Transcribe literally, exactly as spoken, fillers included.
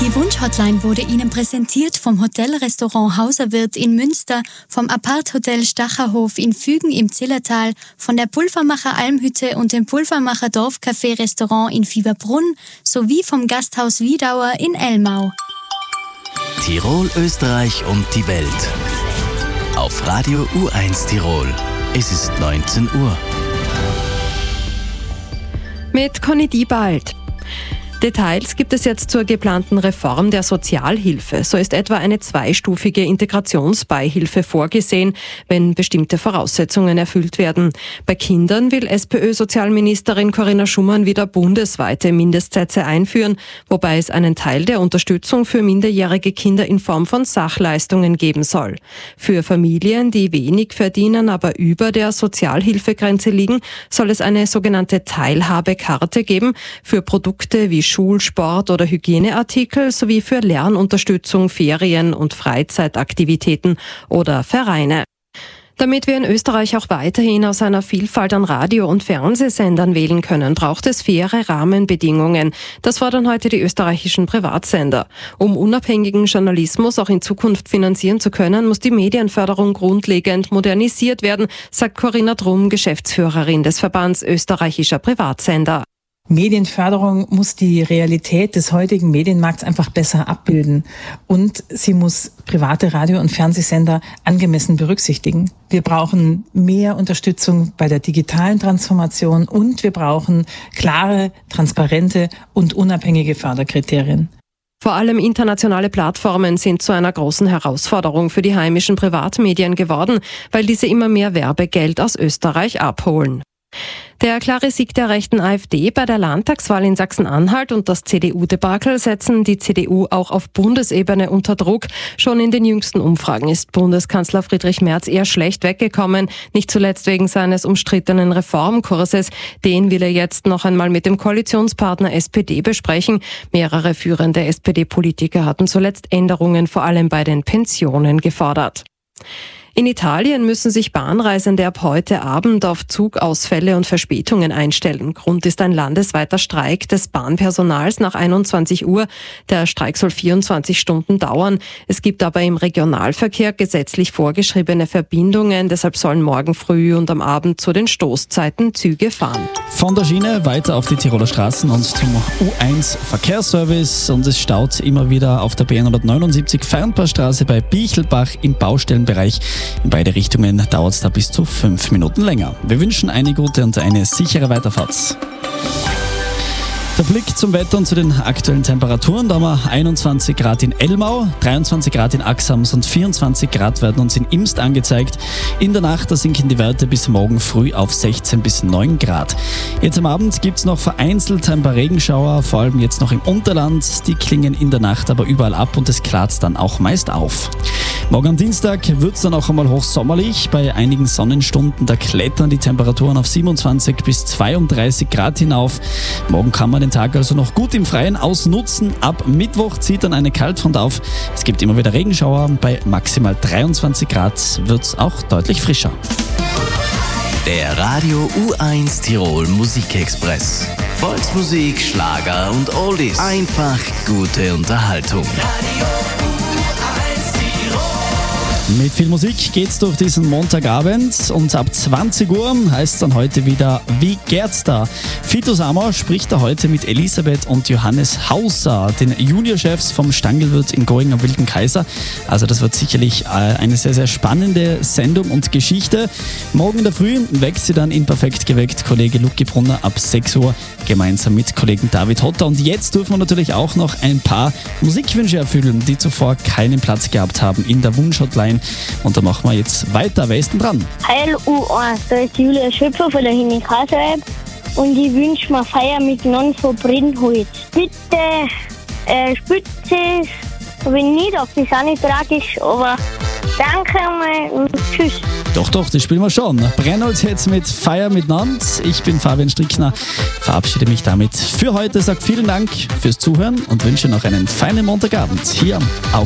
Die Wunsch-Hotline wurde Ihnen präsentiert vom Hotel-Restaurant Hauserwirt in Münster, vom Apart-Hotel Stacherhof in Fügen im Zillertal, von der Pulvermacher Almhütte und dem Pulvermacher Dorfcafé-Restaurant in Fieberbrunn sowie vom Gasthaus Wiedauer in Elmau. Tirol, Österreich und die Welt. Auf Radio U eins Tirol. Es ist neunzehn Uhr. Mit Conny Diebald. Details gibt es jetzt zur geplanten Reform der Sozialhilfe. So ist etwa eine zweistufige Integrationsbeihilfe vorgesehen, wenn bestimmte Voraussetzungen erfüllt werden. Bei Kindern will SPÖ-Sozialministerin Corinna Schumann wieder bundesweite Mindestsätze einführen, wobei es einen Teil der Unterstützung für minderjährige Kinder in Form von Sachleistungen geben soll. Für Familien, die wenig verdienen, aber über der Sozialhilfegrenze liegen, soll es eine sogenannte Teilhabekarte geben für Produkte wie Schul-, Sport- oder Hygieneartikel sowie für Lernunterstützung, Ferien- und Freizeitaktivitäten oder Vereine. Damit wir in Österreich auch weiterhin aus einer Vielfalt an Radio- und Fernsehsendern wählen können, braucht es faire Rahmenbedingungen. Das fordern heute die österreichischen Privatsender. Um unabhängigen Journalismus auch in Zukunft finanzieren zu können, muss die Medienförderung grundlegend modernisiert werden, sagt Corinna Drum, Geschäftsführerin des Verbands österreichischer Privatsender. Medienförderung muss die Realität des heutigen Medienmarkts einfach besser abbilden und sie muss private Radio- und Fernsehsender angemessen berücksichtigen. Wir brauchen mehr Unterstützung bei der digitalen Transformation und wir brauchen klare, transparente und unabhängige Förderkriterien. Vor allem internationale Plattformen sind zu einer großen Herausforderung für die heimischen Privatmedien geworden, weil diese immer mehr Werbegeld aus Österreich abholen. Der klare Sieg der rechten AfD bei der Landtagswahl in Sachsen-Anhalt und das C D U-Debakel setzen die C D U auch auf Bundesebene unter Druck. Schon in den jüngsten Umfragen ist Bundeskanzler Friedrich Merz eher schlecht weggekommen, nicht zuletzt wegen seines umstrittenen Reformkurses. Den will er jetzt noch einmal mit dem Koalitionspartner S P D besprechen. Mehrere führende S P D-Politiker hatten zuletzt Änderungen vor allem bei den Pensionen gefordert. In Italien müssen sich Bahnreisende ab heute Abend auf Zugausfälle und Verspätungen einstellen. Grund ist ein landesweiter Streik des Bahnpersonals nach einundzwanzig Uhr. Der Streik soll vierundzwanzig Stunden dauern. Es gibt aber im Regionalverkehr gesetzlich vorgeschriebene Verbindungen. Deshalb sollen morgen früh und am Abend zu den Stoßzeiten Züge fahren. Von der Schiene weiter auf die Tiroler Straßen und zum U eins Verkehrsservice. Und es staut immer wieder auf der B hundertneunundsiebzig Fernpassstraße bei Bichelbach im Baustellenbereich. In beide Richtungen dauert es da bis zu fünf Minuten länger. Wir wünschen eine gute und eine sichere Weiterfahrt. Der Blick zum Wetter und zu den aktuellen Temperaturen. Da haben wir einundzwanzig Grad in Elmau, dreiundzwanzig Grad in Axams und vierundzwanzig Grad werden uns in Imst angezeigt. In der Nacht da sinken die Werte bis morgen früh auf sechzehn bis neun Grad. Jetzt am Abend gibt es noch vereinzelt ein paar Regenschauer, vor allem jetzt noch im Unterland. Die klingen in der Nacht aber überall ab und es klart dann auch meist auf. Morgen am Dienstag wird es dann auch einmal hochsommerlich. Bei einigen Sonnenstunden, da klettern die Temperaturen auf siebenundzwanzig bis zweiunddreißig Grad hinauf. Morgen kann man den Tag also noch gut im Freien ausnutzen. Ab Mittwoch zieht dann eine Kaltfront auf. Es gibt immer wieder Regenschauer. Bei maximal dreiundzwanzig Grad wird es auch deutlich frischer. Der Radio U eins Tirol Musikexpress. Volksmusik, Schlager und Oldies. Einfach gute Unterhaltung. Mit viel Musik geht's durch diesen Montagabend und ab zwanzig Uhr heißt es dann heute wieder Wie geht's da? Fito Sammer spricht da heute mit Elisabeth und Johannes Hauser, den Juniorchefs vom Stangelwirt in Going am Wilden Kaiser. Also das wird sicherlich eine sehr, sehr spannende Sendung und Geschichte. Morgen in der Früh weckt sie dann in Perfekt geweckt Kollege Luki Brunner ab sechs Uhr gemeinsam mit Kollegen David Hotter. Und jetzt dürfen wir natürlich auch noch ein paar Musikwünsche erfüllen, die zuvor keinen Platz gehabt haben in der Wunsch-Hotline. Und da machen wir jetzt weiter. Wer ist denn dran? Heil U eins, da ist Julia Schöpfer von der Hini Kasserb und ich wünsche mir Feier miteinander von Brennholz. Bitte äh, spitze es, wenn nicht, das ist auch nicht tragisch, aber danke mal und tschüss. Doch, doch, das spielen wir schon. Brennholz jetzt mit Feier miteinander. Ich bin Fabian Strickner, verabschiede mich damit für heute, sage vielen Dank fürs Zuhören und wünsche noch einen feinen Montagabend hier auf